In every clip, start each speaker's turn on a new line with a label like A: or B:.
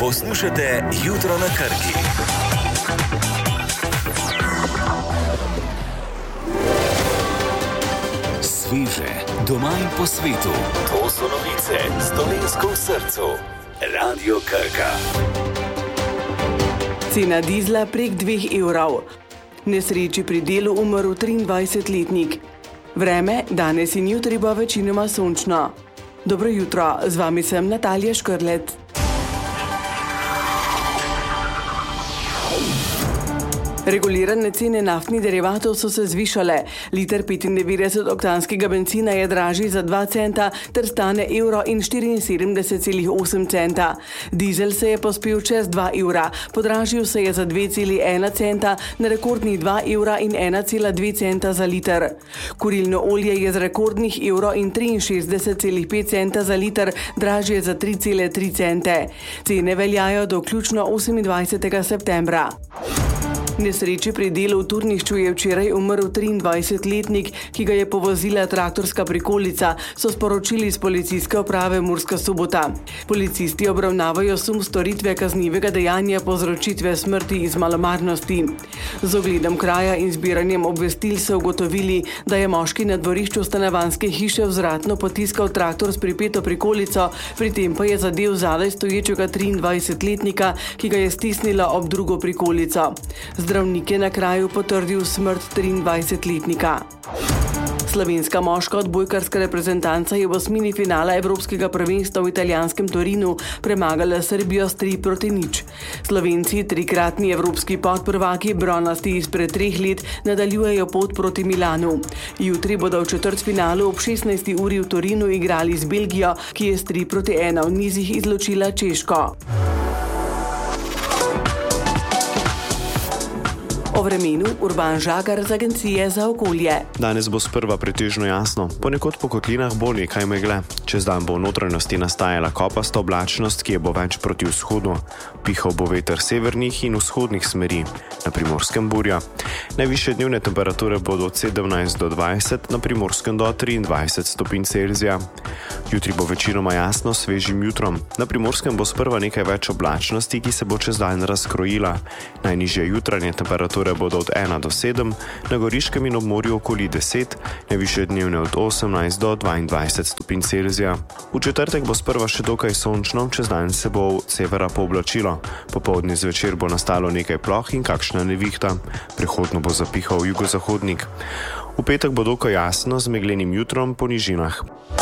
A: Poslušate Jutro na Krki. Sveže, doma in po svetu. To so novice z Dolenjsko v srcu. Radio Krka.
B: Cena dizla prek 2 evrov. Nesreči pri delu umrl 23-letnik. Vreme danes in jutri bo večinoma sončno. Dobro jutro, z vami sem Natalija Škrlet. Regulirane cene naftnih derivatov so se zvišale. Liter 95-oktanskega bencina je dražji za 2 centa ter stane €1,74,8 centa. Dizel se je pospel čez 2 evra, podražil se je za 2,1 centa na rekordnih €2,1,2 centa za liter. Kurilno olje je z rekordnih €1,63,5 centa za liter dražje za 3,3 cente. Cene veljajo do vključno 28. septembra. Nesreči pri delu v Turnišču je včeraj umrl 23-letnik, ki ga je povozila traktorska prikolica, so sporočili iz policijske uprave Murska Sobota. Policisti obravnavajo sum storitve kaznivega dejanja povzročitve smrti iz malomarnosti. Z ogledom kraja in zbiranjem obvestil so ugotovili, da je moški na dvorišču stanovanjske hiše vzvratno potiskal traktor s pripeto prikolico, pri tem pa je zadel zadaj stoječega 23-letnika, ki ga je stisnila ob drugo prikolico. Zdravnik je na kraju potrdil smrt 23-letnika. Slovenska moška odbojkarska reprezentanca je v osmini finala Evropskega prvenstva v italijanskem Torinu premagala Srbijo s 3-0. Slovenci, trikratni evropski podprvaki, bronasti izpred 3 let, nadaljujejo pot proti Milanu. Jutri bodo v četrtfinalu ob 16. uri v Torinu igrali z Belgijo, ki je s 3-1 v nizih izločila Češko. O vremenu Urban Žagar z Agencije za okolje.
C: Danes bo sprva pretežno jasno, ponekod po kotlinah bo nekaj megle. Čez dan bo v notranjosti nastajala kopasta oblačnost, ki je bo več proti vzhodu. Pihal bo veter severnih in vzhodnih smeri, na Primorskem burja. Najvišje dnevne temperature bodo od 17 do 20, na Primorskem do 23 stopinj Celzija. Jutri bo večinoma jasno, svežim jutrom. Na Primorskem bo sprva nekaj več oblačnosti, ki se bo čez dan razkrojila. Najnižje jutranje temperature bodo od 1 do 7, na Goriškem in ob morju okoli 10, najvišje dnevne od 18 do 22 stopinj Celzija. V četrtek bo sprva še dokaj sončno, čez dan se bo od severa pooblačilo. Popoldne zvečer bo nastalo nekaj ploh in kakšna nevihta. Prehodno bo zapihal jugozahodnik. V petek bo dokaj jasno z meglenim jutrom po nižinah.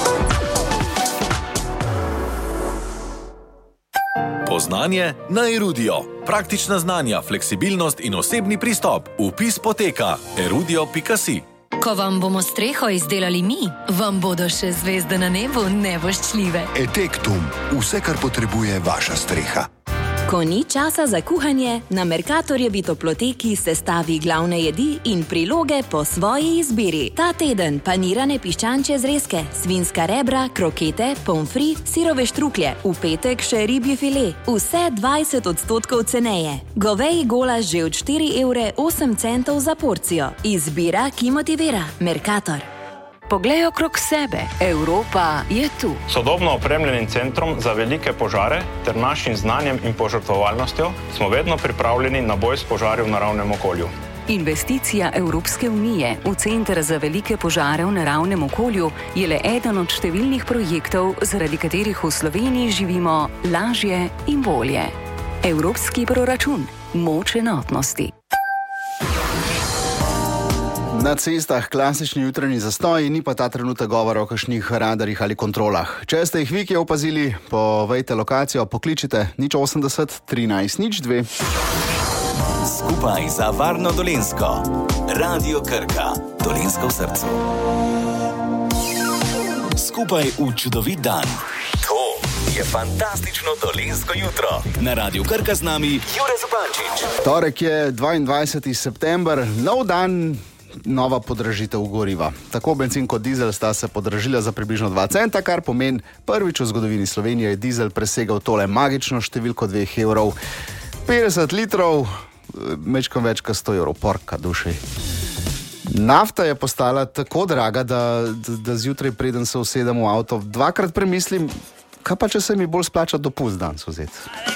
A: Poznanje na Erudio. Praktična znanja, fleksibilnost in osebni pristop. Vpis poteka erudio.si.
D: Ko vam bomo streho izdelali mi, vam bodo še zvezde na nebu nevoščljive.
E: Etektum. Vse, kar potrebuje vaša streha.
F: Ko ni časa za kuhanje, na Mercatorjevi toploteki sestavi glavne jedi in priloge po svoji izbiri. Ta teden panirane piščančje zrezke, svinjska rebra, krokete, pomfri, sirove štruklje. V petek še ribji file. Vse 20% ceneje. Goveji golaž že od €4,08 za porcijo. Izbira, ki motivira. Mercator.
G: Poglej okrog sebe. Evropa je tu.
H: Sodobno opremljenim centrom za velike požare ter našim znanjem in požrtvovalnostjo smo vedno pripravljeni na boj s požari v naravnem okolju.
G: Investicija Evropske unije v Center za velike požare v naravnem okolju je le eden od številnih projektov, zaradi katerih v Sloveniji živimo lažje in bolje. Evropski proračun. Moč enotnosti.
I: Na cestah klasični jutranji zastoj, ni pa ta trenutek govora o kakšnih radarjih ali kontrolah. Če ste jih vi kje opazili, povejte lokacijo, pokličite 080 13 02.
A: Skupaj za varno Dolenjsko. Radio Krka. Dolenjsko v srcu. Skupaj v čudovit dan. To je fantastično dolenjsko jutro. Na Radio Krka z nami Jure Zupančič.
I: Torek je 22. september, nov dan, nova podražitev goriva. Tako bencin kot dizel sta se podražila za približno 2 centa, kar pomeni prvič v zgodovini Slovenije je dizel presegal tole magično številko 2 evrov. 50 litrov, mečkam več kot 100 evrov, porka duši. Nafta je postala tako draga, da zjutraj preden se usedem v avto, dvakrat premislim, kaj pa če se mi bolj splača dopust danes vzeti.